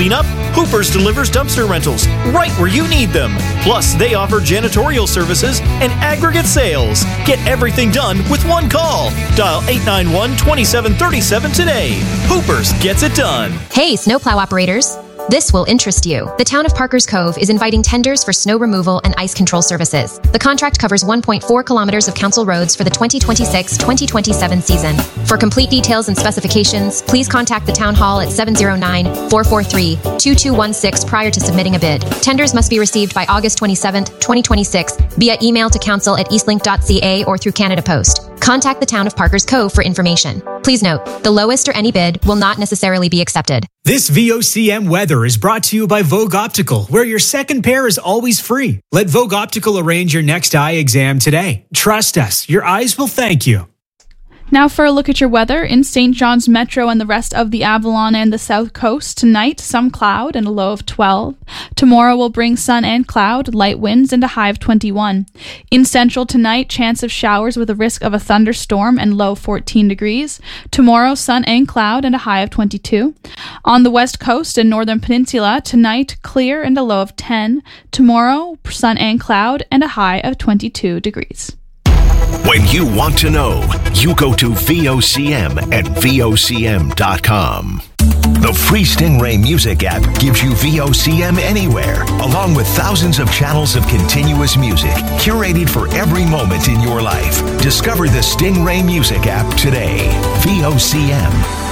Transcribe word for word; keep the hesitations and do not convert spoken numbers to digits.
cleanup? Hoopers delivers dumpster rentals right where you need them. Plus, they offer janitorial services and aggregate sales. Get everything done with one call. Dial eight nine one, two seven three seven today. Hoopers gets it done. Hey, snowplow operators. This will interest you. The town of Parkers Cove is inviting tenders for snow removal and ice control services. The contract covers one point four kilometers of council roads for the twenty twenty-six twenty twenty-seven season. For complete details and specifications, please contact the town hall at seven oh nine, four four three, two two one six prior to submitting a bid. Tenders must be received by August twenty-seventh, twenty twenty-six via email to council at eastlink dot c a or through Canada Post. Contact the town of Parkers Cove for information. Please note, the lowest or any bid will not necessarily be accepted. This V O C M weather is brought to you by Vogue Optical, where your second pair is always free. Let Vogue Optical arrange your next eye exam today. Trust us, your eyes will thank you. Now for a look at your weather. In Saint John's Metro and the rest of the Avalon and the South Coast, tonight, some cloud and a low of twelve. Tomorrow will bring sun and cloud, light winds, and a high of twenty-one. In Central tonight, chance of showers with a risk of a thunderstorm and low fourteen degrees. Tomorrow, sun and cloud and a high of twenty-two. On the West Coast and Northern Peninsula, tonight, clear and a low of ten. Tomorrow, sun and cloud and a high of twenty-two degrees. When you want to know, you go to V O C M at V O C M dot com. The free Stingray Music app gives you V O C M anywhere, along with thousands of channels of continuous music, curated for every moment in your life. Discover the Stingray Music app today. V O C M.